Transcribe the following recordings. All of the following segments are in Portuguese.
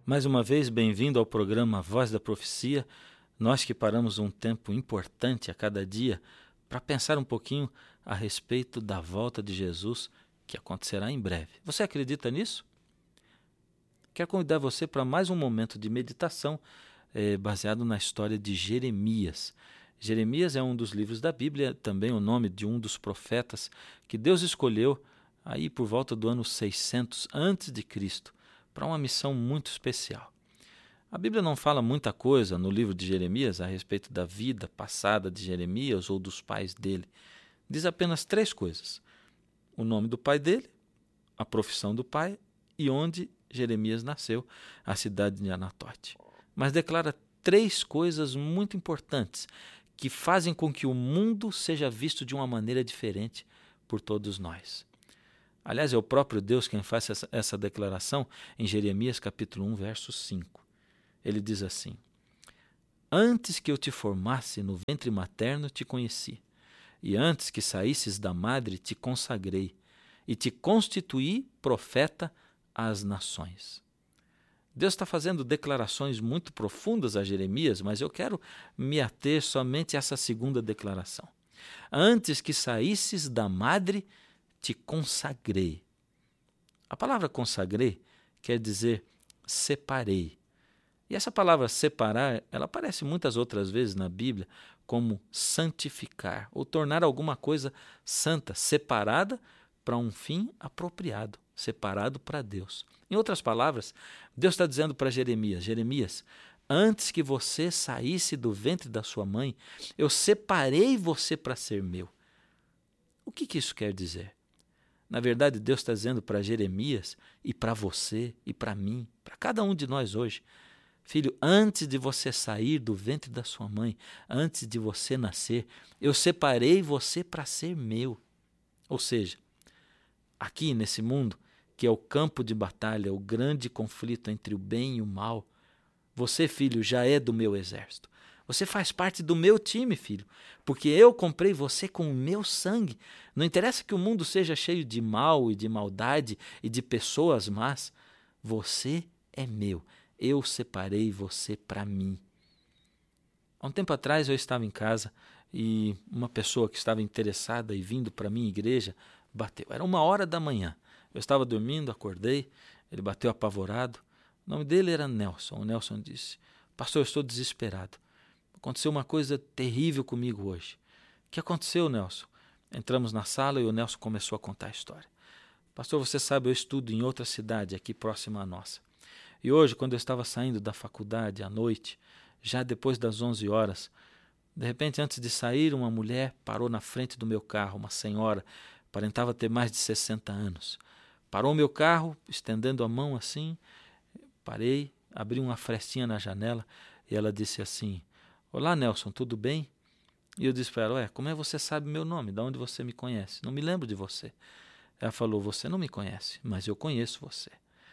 Mais uma vez, bem-vindo ao programa Voz da Profecia. Nós que paramos um tempo importante a cada dia para pensar um pouquinho a respeito da volta de Jesus, que acontecerá em breve. Você acredita nisso? Quero convidar você para mais um momento de meditação baseado na história de Jeremias. Jeremias é um dos livros da Bíblia, também o nome de um dos profetas que Deus escolheu aí por volta do ano 600 a.C., para uma missão muito especial. A Bíblia não fala muita coisa no livro de Jeremias a respeito da vida passada de Jeremias ou dos pais dele. Diz apenas 3 coisas: o nome do pai dele, a profissão do pai e onde Jeremias nasceu, a cidade de Anatote. Mas declara 3 coisas muito importantes que fazem com que o mundo seja visto de uma maneira diferente por todos nós. Aliás, é o próprio Deus quem faz essa declaração em Jeremias capítulo 1, verso 5. Ele diz assim: antes que eu te formasse no ventre materno te conheci, e antes que saísses da madre te consagrei, e te constituí profeta às nações. Deus está fazendo declarações muito profundas a Jeremias, mas eu quero me ater somente a essa segunda declaração. Antes que saísses da madre te consagrei. A palavra consagrei quer dizer separei. E essa palavra separar, ela aparece muitas outras vezes na Bíblia como santificar, ou tornar alguma coisa santa, separada para um fim apropriado, separado para Deus. Em outras palavras, Deus está dizendo para Jeremias: Jeremias, antes que você saísse do ventre da sua mãe, eu separei você para ser meu. O que isso quer dizer? Na verdade, Deus está dizendo para Jeremias e para você e para mim, para cada um de nós hoje: filho, antes de você sair do ventre da sua mãe, antes de você nascer, eu separei você para ser meu. Ou seja, aqui nesse mundo, que é o campo de batalha, o grande conflito entre o bem e o mal, você, filho, já é do meu exército. Você faz parte do meu time, filho, porque eu comprei você com o meu sangue. Não interessa que o mundo seja cheio de mal e de maldade e de pessoas más, você é meu. Eu separei você para mim. Há um tempo atrás eu estava em casa e uma pessoa que estava interessada e vindo para a minha igreja bateu. Era 1h da manhã. Eu estava dormindo, acordei, ele bateu apavorado. O nome dele era Nelson. O Nelson disse: pastor, eu estou desesperado. Aconteceu uma coisa terrível comigo hoje. O que aconteceu, Nelson? Entramos na sala e o Nelson começou a contar a história. Pastor, você sabe, eu estudo em outra cidade aqui próxima à nossa. E hoje, quando eu estava saindo da faculdade à noite, já depois das 11 horas, de repente, antes de sair, uma mulher parou na frente do meu carro, uma senhora, aparentava ter mais de 60 anos. Parou o meu carro, estendendo a mão assim, parei, abri uma frestinha na janela e ela disse assim: olá, Nelson, tudo bem? E eu disse para ela: como é que você sabe meu nome? De onde você me conhece? Não me lembro de você. Ela falou: você não me conhece, mas eu conheço você.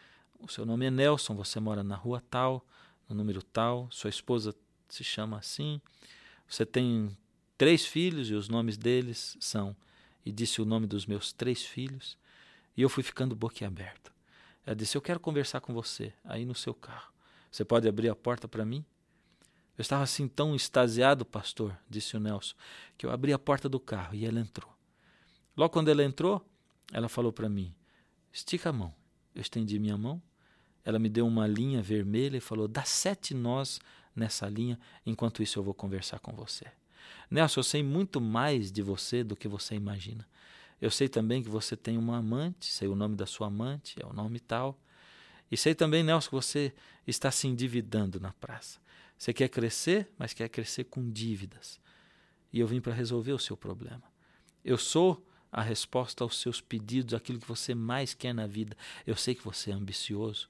O seu nome é Nelson, você mora na rua tal, no número tal, sua esposa se chama assim, você tem 3 filhos e os nomes deles são... E disse o nome dos meus 3 filhos, e eu fui ficando boquiaberto. Ela disse: eu quero conversar com você aí no seu carro. Você pode abrir a porta para mim? Eu estava assim tão extasiado, pastor, disse o Nelson, que eu abri a porta do carro e ela entrou. Logo quando ela entrou, ela falou para mim: estica a mão. Eu estendi minha mão, ela me deu uma linha vermelha e falou: dá 7 nós nessa linha, enquanto isso eu vou conversar com você. Nelson, eu sei muito mais de você do que você imagina. Eu sei também que você tem uma amante, sei o nome da sua amante, é o nome tal. E sei também, Nelson, que você está se endividando na praça. Você quer crescer, mas quer crescer com dívidas. E eu vim para resolver o seu problema. Eu sou a resposta aos seus pedidos, aquilo que você mais quer na vida. Eu sei que você é ambicioso.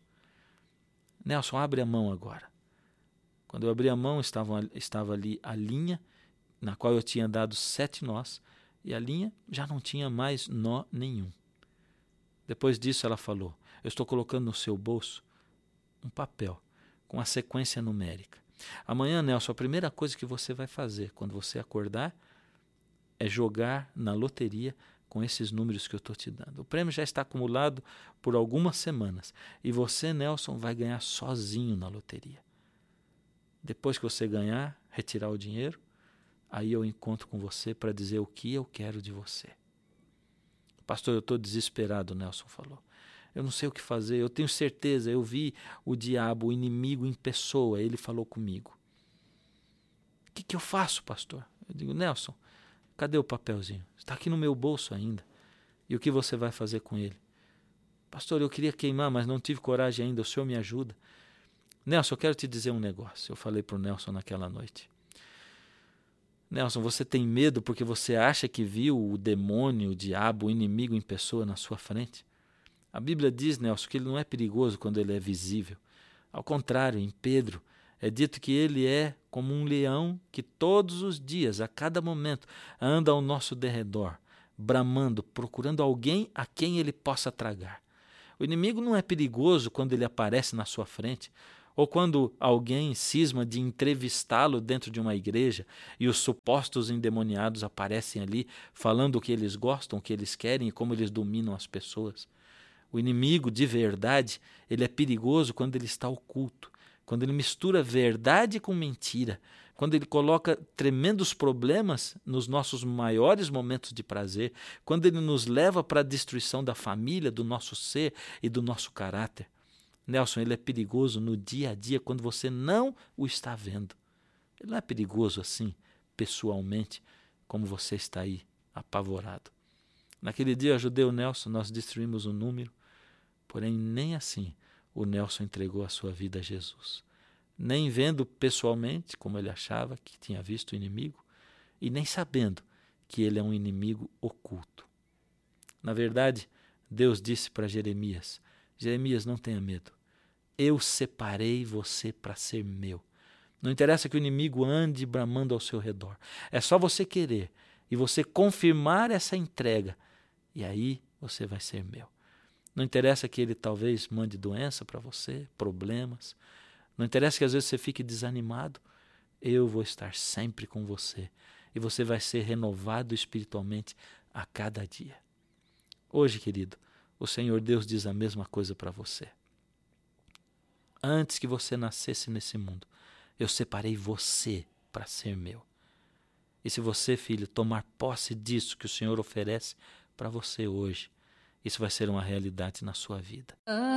Nelson, abre a mão agora. Quando eu abri a mão, estava ali a linha, na qual eu tinha dado 7 nós, e a linha já não tinha mais nó nenhum. Depois disso ela falou: eu estou colocando no seu bolso um papel com a sequência numérica. Amanhã, Nelson, a primeira coisa que você vai fazer quando você acordar é jogar na loteria com esses números que eu estou te dando. O prêmio já está acumulado por algumas semanas e você, Nelson, vai ganhar sozinho na loteria. Depois que você ganhar, retirar o dinheiro, aí eu encontro com você para dizer o que eu quero de você. Pastor, eu estou desesperado, Nelson falou. Eu não sei o que fazer, eu tenho certeza, eu vi o diabo, o inimigo em pessoa, ele falou comigo. O que eu faço, pastor? Eu digo, Nelson, cadê o papelzinho? Está aqui no meu bolso ainda. E o que você vai fazer com ele? Pastor, eu queria queimar, mas não tive coragem ainda, o senhor me ajuda. Nelson, eu quero te dizer um negócio. Eu falei para o Nelson naquela noite. Nelson, você tem medo porque você acha que viu o demônio, o diabo, o inimigo em pessoa na sua frente? A Bíblia diz, Nelson, que ele não é perigoso quando ele é visível. Ao contrário, em Pedro, é dito que ele é como um leão que todos os dias, a cada momento, anda ao nosso derredor, bramando, procurando alguém a quem ele possa tragar. O inimigo não é perigoso quando ele aparece na sua frente, ou quando alguém cisma de entrevistá-lo dentro de uma igreja e os supostos endemoniados aparecem ali falando o que eles gostam, o que eles querem e como eles dominam as pessoas. O inimigo de verdade, ele é perigoso quando ele está oculto, quando ele mistura verdade com mentira, quando ele coloca tremendos problemas nos nossos maiores momentos de prazer, quando ele nos leva para a destruição da família, do nosso ser e do nosso caráter. Nelson, ele é perigoso no dia a dia quando você não o está vendo. Ele não é perigoso assim, pessoalmente, como você está aí, apavorado. Naquele dia eu ajudei o Nelson, nós destruímos o número, porém nem assim o Nelson entregou a sua vida a Jesus. Nem vendo pessoalmente, como ele achava que tinha visto o inimigo, e nem sabendo que ele é um inimigo oculto. Na verdade, Deus disse para Jeremias, Jeremias, não tenha medo, eu separei você para ser meu. Não interessa que o inimigo ande bramando ao seu redor, é só você querer e você confirmar essa entrega, e aí você vai ser meu. Não interessa que ele talvez mande doença para você, problemas. Não interessa que às vezes você fique desanimado. Eu vou estar sempre com você. E você vai ser renovado espiritualmente a cada dia. Hoje, querido, o Senhor Deus diz a mesma coisa para você. Antes que você nascesse nesse mundo, eu separei você para ser meu. E se você, filho, tomar posse disso que o Senhor oferece para você hoje, isso vai ser uma realidade na sua vida.